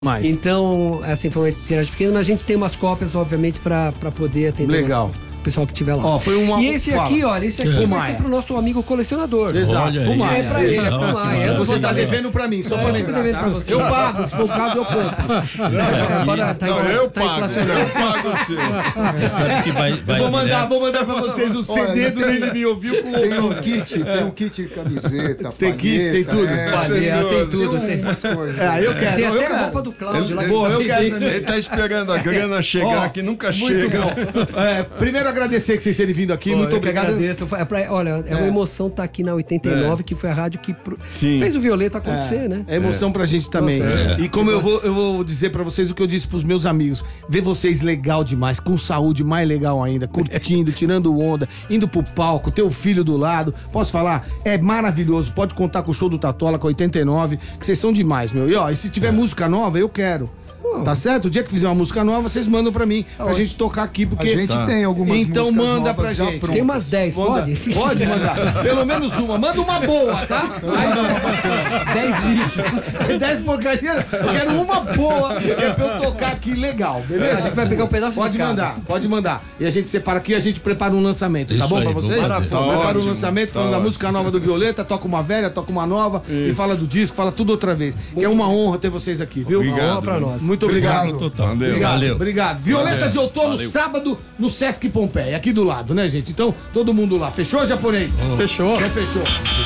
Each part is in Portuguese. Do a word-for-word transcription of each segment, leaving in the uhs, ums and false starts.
Mais. Então, assim, foi uma tiragem pequena, mas a gente tem umas cópias, obviamente, pra, pra poder atender Legal. o pessoal que estiver lá. Ó, foi uma... E esse Fala. aqui, olha, esse aqui É. vai ser pro nosso amigo colecionador. Exato, Olha pro aí. Maia. É pra ele, é pro Legal, Maia. que Eu não Você vou tá dar devendo pra mim, só É, pra eu fico lembrar, devendo tá? pra você. Eu pago, se for o caso eu compro. Agora tá, Não, infla- eu tá pago, inflacionado. eu pago o seu. Você sabe que vai, vai Vou mandar, direto. vou mandar pra vocês o C D Olha, do tem- Ele Me Ouviu com o Tem um outro. kit, tem um kit de camiseta, Tem kit, tem tudo? É, Palha, tem tudo. tem Tem, umas coisas. É, eu quero, tem eu até a quero. roupa do Cláudio lá. que Boa, tá eu quero vendendo. também. Ele tá esperando a grana chegar Ó, que nunca Muito chega. bom. É, primeiro agradecer que vocês terem vindo aqui, Pô, muito eu que obrigado. agradeço. É pra- olha, é uma É. emoção estar aqui na oitenta e nove, que foi a rádio que pro- Sim. fez o Violeta acontecer, né? É emoção pra gente também. Nossa, é. E como eu vou, eu vou dizer pra vocês o que eu disse pros meus amigos. Ver vocês legal demais, com saúde mais legal ainda, curtindo, tirando onda, indo pro palco, ter o filho do lado. Posso falar? É maravilhoso. Pode contar com o show do Tatola, com a oitenta e nove, que vocês são demais, meu. E ó, e se tiver música nova, eu quero. Tá certo? O dia que fizer uma música nova, vocês mandam pra mim, pra gente tocar aqui, A porque... gente tem algumas Então músicas manda novas pra já gente. prontas. Tem umas dez, Manda- pode? Pode mandar. Pelo menos uma. Manda uma boa, tá? Aí dez lixos. você... dez porcaria. Eu quero uma boa, que é pra eu tocar aqui legal, beleza? A gente vai pegar um pedaço Pode de cada. mandar, pode mandar. E a gente separa aqui e a gente prepara um lançamento, tá Isso bom aí, pra vamos vocês? fazer. Então, Tá prepara um ótimo, lançamento tá falando da ótimo. música nova do Violeta, toca uma velha, toca uma nova e Isso. fala do disco, fala tudo outra vez. Que é uma honra ter vocês aqui, viu? Obrigado. Uma honra pra nós. Muito obrigado. Total. Valeu. Obrigado, Valeu. obrigado. Violetas de Outono, Valeu. sábado, no Sesc Pompeia, aqui do lado, né, gente? Então, todo mundo lá. Fechou, japonês? Fechou. Então, fechou.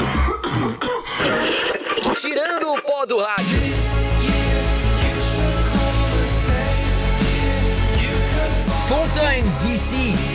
Tirando o pó do rádio. Fontaines D C.